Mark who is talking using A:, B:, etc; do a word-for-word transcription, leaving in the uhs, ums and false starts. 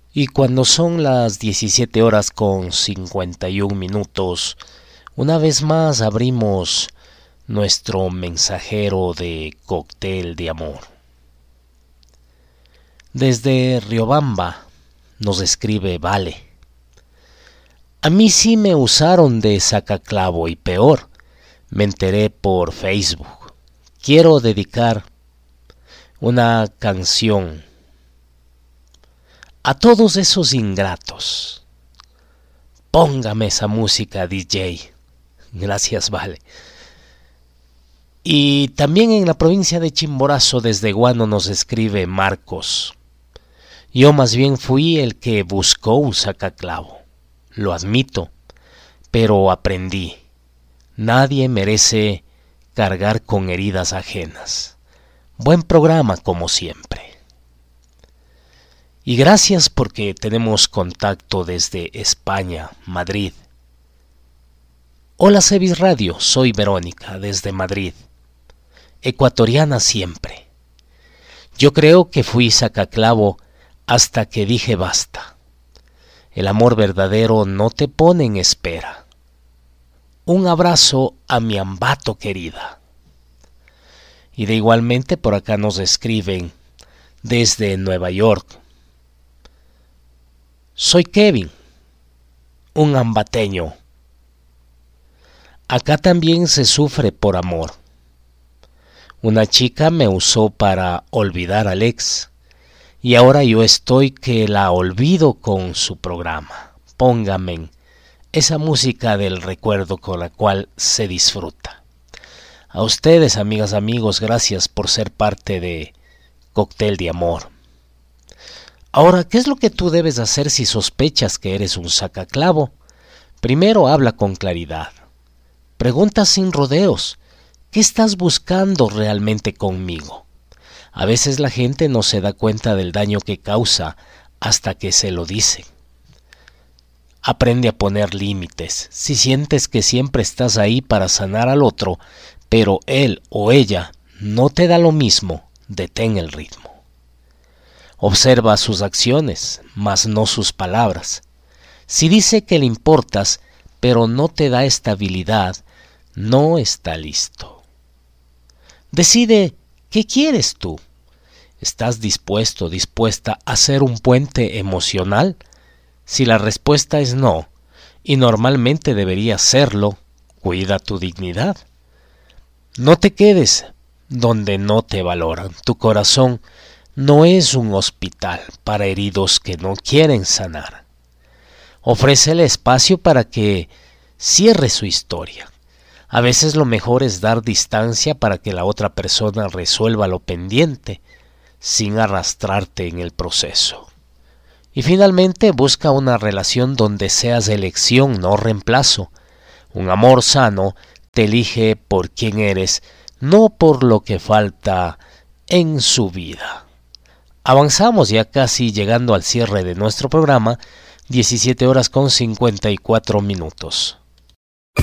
A: Y cuando son las diecisiete horas con cincuenta y un minutos, una vez más abrimos nuestro mensajero de cóctel de amor. Desde Riobamba nos escribe Vale. A mí sí me usaron de sacaclavo y peor, me enteré por Facebook. Quiero dedicar una canción a todos esos ingratos. Póngame esa música, D J. Gracias, Vale. Y también en la provincia de Chimborazo, desde Guano, nos escribe Marcos. Yo más bien fui el que buscó un sacaclavo, lo admito, pero aprendí. Nadie merece cargar con heridas ajenas. Buen programa como siempre. Y gracias porque tenemos contacto desde España, Madrid. Hola Cebis Radio, soy Verónica desde Madrid. Ecuatoriana siempre. Yo creo que fui sacaclavo hasta que dije basta. El amor verdadero no te pone en espera. Un abrazo a mi Ambato querida. Y de igualmente por acá nos escriben desde Nueva York. Soy Kevin, un ambateño. Acá también se sufre por amor. Una chica me usó para olvidar al ex y ahora yo estoy que la olvido con su programa. Póngame esa música del recuerdo con la cual se disfruta. A ustedes, amigas, amigos, gracias por ser parte de Cóctel de Amor. Ahora, ¿qué es lo que tú debes hacer si sospechas que eres un sacaclavo? Primero, habla con claridad. Pregunta sin rodeos. ¿Qué estás buscando realmente conmigo? A veces la gente no se da cuenta del daño que causa hasta que se lo dice. Aprende a poner límites. Si sientes que siempre estás ahí para sanar al otro, pero él o ella no te da lo mismo, detén el ritmo. Observa sus acciones, mas no sus palabras. Si dice que le importas, pero no te da estabilidad, no está listo. Decide qué quieres tú. ¿Estás dispuesto, dispuesta a ser un puente emocional? Si la respuesta es no, y normalmente deberías serlo, cuida tu dignidad. No te quedes donde no te valoran. Tu corazón no es un hospital para heridos que no quieren sanar. Ofrécele espacio para que cierre su historia. A veces lo mejor es dar distancia para que la otra persona resuelva lo pendiente, sin arrastrarte en el proceso. Y finalmente busca una relación donde seas elección, no reemplazo. Un amor sano te elige por quién eres, no por lo que falta en su vida. Avanzamos ya casi llegando al cierre de nuestro programa, diecisiete horas con cincuenta y cuatro minutos.